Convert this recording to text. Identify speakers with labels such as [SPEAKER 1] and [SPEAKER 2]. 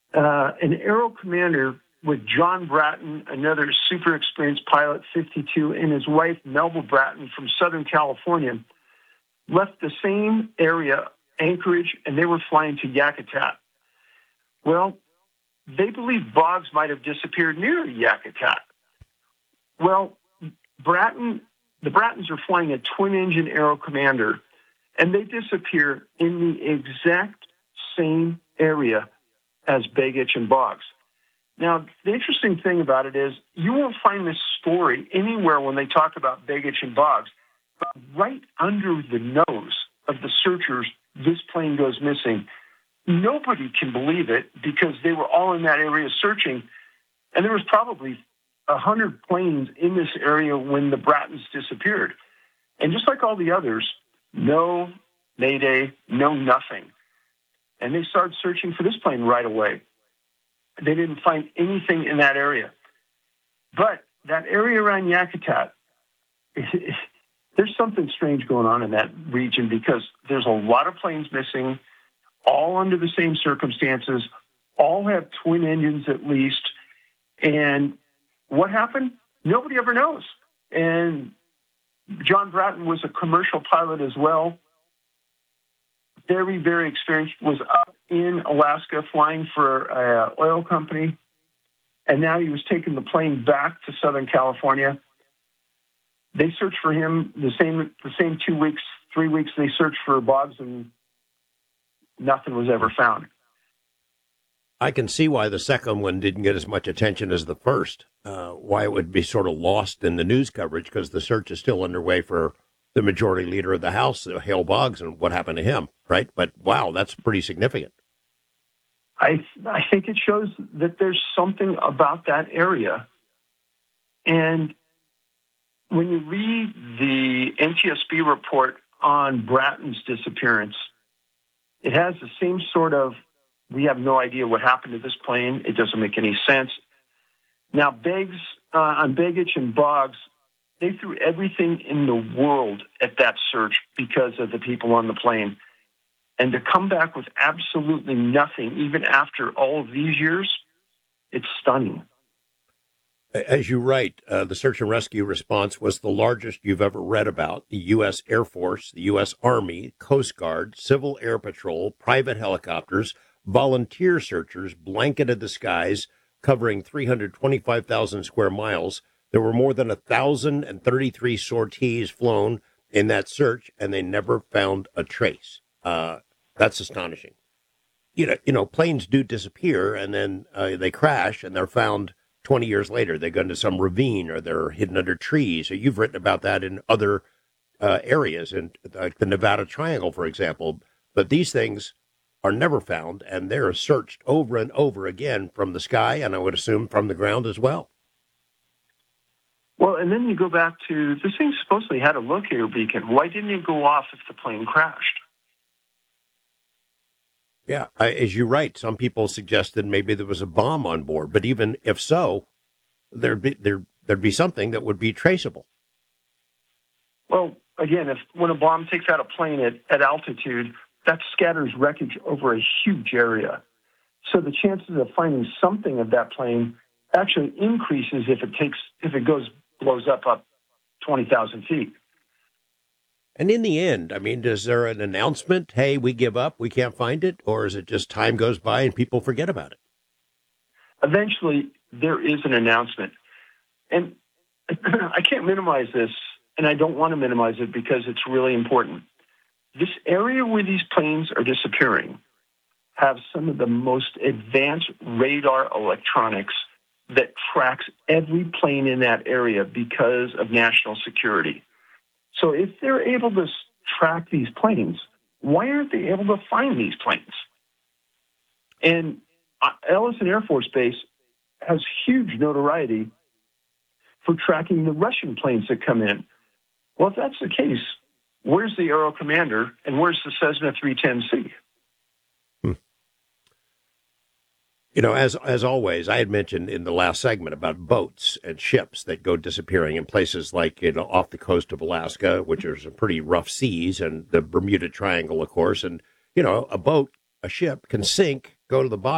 [SPEAKER 1] an Aero Commander with John Bratton, another super experienced pilot, 52, and his wife, Melba Bratton from Southern California, left the same area, Anchorage, and they were flying to Yakutat. Well, they believe Boggs might have disappeared near Yakutat. Well, the Brattons are flying a twin-engine Aero Commander, and they disappear in the exact same area as Begich and Boggs. Now, the interesting thing about it is you won't find this story anywhere when they talk about Begich and Boggs, but right under the nose of the searchers, this plane goes missing. Nobody can believe it because they were all in that area searching, and there was probably 100 planes in this area when the Brattons disappeared. And just like all the others, no Mayday, no nothing. And they started searching for this plane right away. They didn't find anything in that area. But that area around Yakutat, there's something strange going on in that region because there's a lot of planes missing, all under the same circumstances, all have twin engines at least. And what happened? Nobody ever knows. And John Bratton was a commercial pilot as well. Very, very experienced, was up in Alaska flying for an oil company. And now he was taking the plane back to Southern California. They searched for him the same 2 weeks, 3 weeks they searched for Boggs, and nothing was ever found.
[SPEAKER 2] I can see why the second one didn't get as much attention as the first, why it would be sort of lost in the news coverage, because the search is still underway for the majority leader of the House, Hale Boggs, and what happened to him, right? But, wow, that's pretty significant.
[SPEAKER 1] I think it shows that there's something about that area. And when you read the NTSB report on Bratton's disappearance, it has the same sort of, we have no idea what happened to this plane. It doesn't make any sense. Now, on Begich and Boggs, they threw everything in the world at that search because of the people on the plane. And to come back with absolutely nothing, even after all of these years, it's stunning.
[SPEAKER 2] As you write, the search and rescue response was the largest you've ever read about. The U.S. Air Force, the U.S. Army, Coast Guard, Civil Air Patrol, private helicopters, volunteer searchers blanketed the skies, covering 325,000 square miles. There were more than 1,033 sorties flown in that search, and they never found a trace. That's astonishing. You know, planes do disappear, and then they crash, and they're found 20 years later. They go into some ravine, or they're hidden under trees. So you've written about that in other areas, in the Nevada Triangle, for example. But these things are never found, and they're searched over and over again from the sky, and I would assume from the ground as well.
[SPEAKER 1] Well, and then you go back to, this thing supposedly had a locator beacon. Why didn't it go off if the plane crashed?
[SPEAKER 2] Yeah, as you write, some people suggested maybe there was a bomb on board, but even if so, there'd be something that would be traceable.
[SPEAKER 1] Well, again, when a bomb takes out a plane at altitude, that scatters wreckage over a huge area. So the chances of finding something of that plane actually increases if it blows up 20,000 feet.
[SPEAKER 2] And in the end, I mean, is there an announcement? Hey, we give up, we can't find it, or is it just time goes by and people forget about it?
[SPEAKER 1] Eventually, there is an announcement, and I can't minimize this, and I don't want to minimize it because it's really important. This area where these planes are disappearing have some of the most advanced radar electronics that tracks every plane in that area because of national security. So if they're able to track these planes, why aren't they able to find these planes? And Ellison Air Force Base has huge notoriety for tracking the Russian planes that come in. Well, if that's the case, where's the Aero Commander and where's the Cessna 310C?
[SPEAKER 2] You know, as always, I had mentioned in the last segment about boats and ships that go disappearing in places like, you know, off the coast of Alaska, which are some pretty rough seas, and the Bermuda Triangle, of course. And, you know, a ship can sink, go to the bottom.